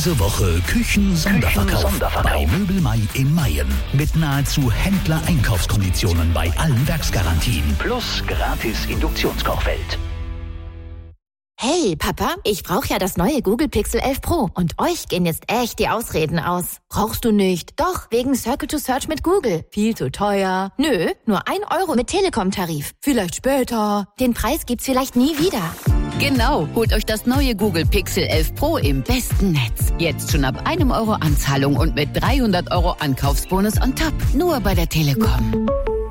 Diese Woche Küchen-Sonderverkauf bei Möbel Mai in Mayen. Mit nahezu Händler-Einkaufskonditionen bei allen Werksgarantien. Plus gratis Induktionskochfeld. Hey, Papa, ich brauche ja das neue Google Pixel 11 Pro. Und euch gehen jetzt echt die Ausreden aus. Brauchst du nicht? Doch, wegen Circle to Search mit Google. Viel zu teuer. Nö, nur 1 Euro mit Telekom-Tarif. Vielleicht später. Den Preis gibt's vielleicht nie wieder. Genau, holt euch das neue Google Pixel 11 Pro im besten Netz. Jetzt schon ab 1 Euro Anzahlung und mit 300 Euro Ankaufsbonus on top. Nur bei der Telekom.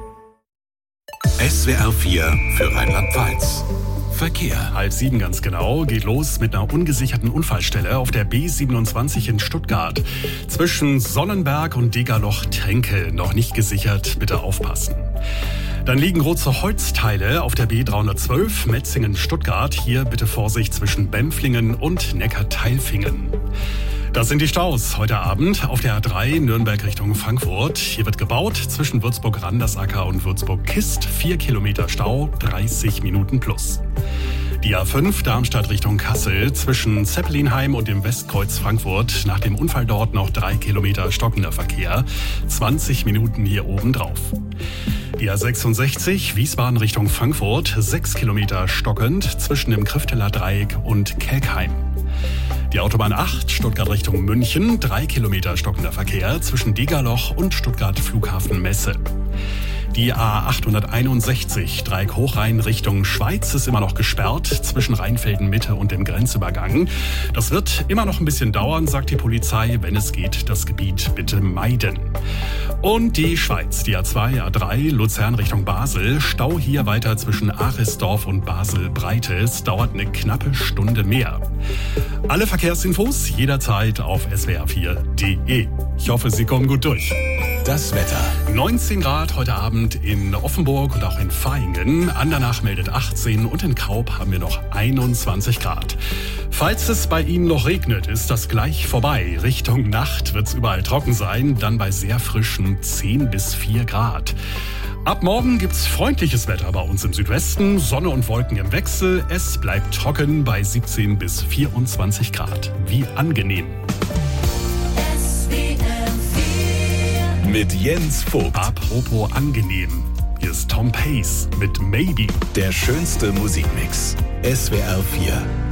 SWR 4 für Rheinland-Pfalz. Verkehr. 6:30 ganz genau, geht los mit einer ungesicherten Unfallstelle auf der B27 in Stuttgart. Zwischen Sonnenberg und Degerloch-Tränke noch nicht gesichert, bitte aufpassen. Dann liegen große Holzteile auf der B312 Metzingen-Stuttgart. Hier bitte Vorsicht zwischen Bempflingen und Neckarteilfingen. Das sind die Staus heute Abend auf der A3 Nürnberg Richtung Frankfurt. Hier wird gebaut zwischen Würzburg-Randersacker und Würzburg-Kist. 4 Kilometer Stau, 30 Minuten plus. Die A5 Darmstadt Richtung Kassel zwischen Zeppelinheim und dem Westkreuz Frankfurt. Nach dem Unfall dort noch 3 Kilometer stockender Verkehr. 20 Minuten hier oben drauf. Die A66 Wiesbaden Richtung Frankfurt. 6 Kilometer stockend zwischen dem Krifteler Dreieck und Kelkheim. Die Autobahn 8 Stuttgart Richtung München. 3 Kilometer stockender Verkehr zwischen Degerloch und Stuttgart Flughafen Messe. Die A861 Dreieck Hochrhein Richtung Schweiz ist immer noch gesperrt zwischen Rheinfelden Mitte und dem Grenzübergang. Das wird immer noch ein bisschen dauern, sagt die Polizei. Wenn es geht, das Gebiet bitte meiden. Und die Schweiz, die A2, A3 Luzern Richtung Basel. Stau hier weiter zwischen Arisdorf und Basel-Breite. Es dauert eine knappe Stunde mehr. Alle Verkehrsinfos jederzeit auf swr4.de. Ich hoffe, Sie kommen gut durch. Das Wetter. 19 Grad heute Abend in Offenburg und auch in Vaihingen. Andernach meldet 18 und in Kaub haben wir noch 21 Grad. Falls es bei Ihnen noch regnet, ist das gleich vorbei. Richtung Nacht wird es überall trocken sein, dann bei sehr frischen 10 bis 4 Grad. Ab morgen gibt's freundliches Wetter bei uns im Südwesten. Sonne und Wolken im Wechsel. Es bleibt trocken bei 17 bis 24 Grad. Wie angenehm. Mit Jens Vogt. Apropos angenehm. Hier ist Tom Pace mit Maybe. Der schönste Musikmix. SWR 4.